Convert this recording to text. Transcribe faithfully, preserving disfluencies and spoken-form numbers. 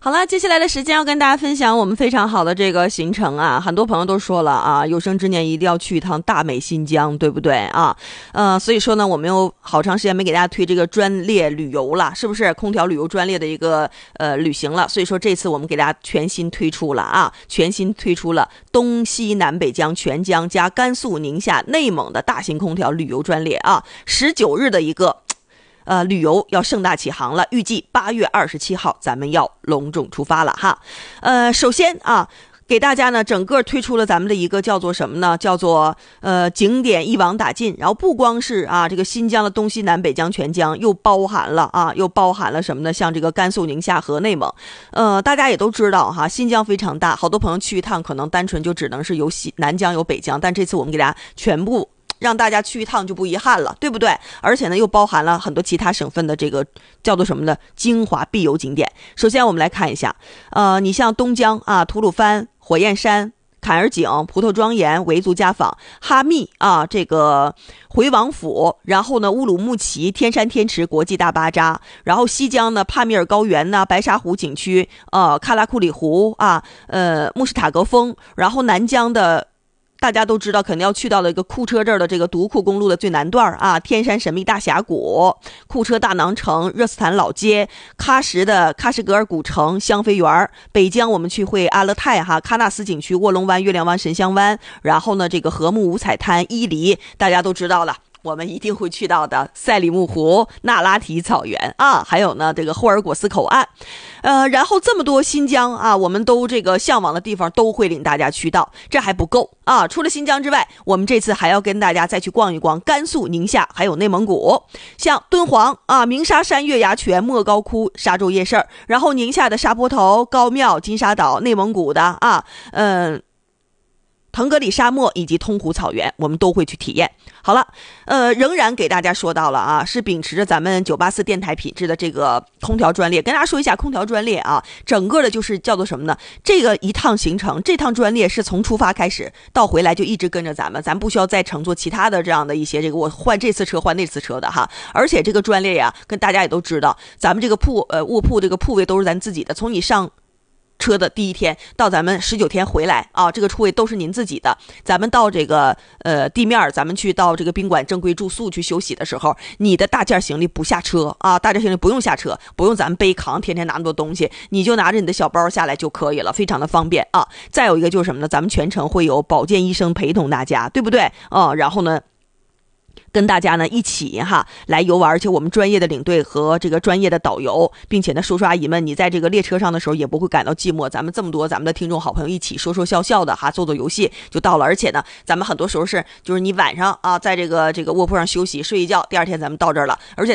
好了，接下来的时间要跟大家分享我们非常好的这个行程啊，很多朋友都说了啊，有生之年一定要去一趟大美新疆，对不对啊？呃，所以说呢，我们有好长时间没给大家推这个专列旅游了，是不是？空调旅游专列的一个呃旅行了，所以说这次我们给大家全新推出了啊，全新推出了东西南北疆全疆加甘肃、宁夏、内蒙的大型空调旅游专列啊，十九日的一个。呃，旅游要盛大启航了，预计八月二十七号咱们要隆重出发了哈。呃，首先啊，给大家呢整个推出了咱们的一个叫做什么呢？叫做呃景点一网打尽。然后不光是啊这个新疆的东西南北疆全疆，又包含了啊又包含了什么呢？像这个甘肃、宁夏和内蒙。呃，大家也都知道哈，新疆非常大，好多朋友去一趟可能单纯就只能是有西南疆有北疆，但这次我们给大家全部。让大家去一趟就不遗憾了，对不对？而且呢，又包含了很多其他省份的这个叫做什么的精华必游景点。首先，我们来看一下，呃，你像东疆啊、吐鲁番、火焰山、坎儿井、葡萄庄园、维族家坊、哈密啊，这个回王府，然后呢，乌鲁木齐、天山天池国际大巴扎，然后西疆呢，帕米尔高原呢、白沙湖景区，呃，喀拉库里湖啊，呃，穆什塔格峰，然后南疆的。大家都知道肯定要去到了一个库车这儿的这个独库公路的最南段啊，天山神秘大峡谷、库车大囊城、热斯坦老街、喀什的喀什格尔古城、香妃园。北疆我们去会阿勒泰哈、喀纳斯景区、卧龙湾、月亮湾、神香湾，然后呢这个禾木五彩滩、伊犁，大家都知道了。我们一定会去到的赛里木湖、那拉提草原啊，还有呢这个霍尔果斯口岸，呃，然后这么多新疆啊，我们都这个向往的地方都会领大家去到，这还不够啊！除了新疆之外，我们这次还要跟大家再去逛一逛甘肃、宁夏还有内蒙古，像敦煌啊、鸣沙山、月牙泉、莫高窟、沙洲夜市，然后宁夏的沙坡头、高庙、金沙岛，内蒙古的啊，嗯。腾格里沙漠以及通湖草原，我们都会去体验。好了，呃，仍然给大家说到了啊，是秉持着咱们九八四电台品质的这个空调专列，跟大家说一下空调专列啊，整个的就是叫做什么呢？这个一趟行程，这趟专列是从出发开始到回来就一直跟着咱们，咱不需要再乘坐其他的这样的一些这个我换这次车换那次车的哈。而且这个专列呀，跟大家也都知道，咱们这个铺呃卧铺这个铺位都是咱自己的，从你上。车的第一天到咱们十九天回来啊，这个车位都是您自己的。咱们到这个呃地面，咱们去到这个宾馆正规住宿去休息的时候，你的大件行李不下车啊，大件行李不用下车，不用咱们背扛，天天拿那么多东西，你就拿着你的小包下来就可以了，非常的方便啊。再有一个就是什么呢？咱们全程会有保健医生陪同大家，对不对啊？然后呢？跟大家呢一起哈来游玩，而且我们专业的领队和这个专业的导游，并且呢叔叔阿姨们，你在这个列车上的时候也不会感到寂寞。咱们这么多咱们的听众好朋友一起说说笑笑的哈，做做游戏就到了。而且呢，咱们很多时候是就是你晚上啊在这个这个卧铺上休息睡一觉，第二天咱们到这儿了。而且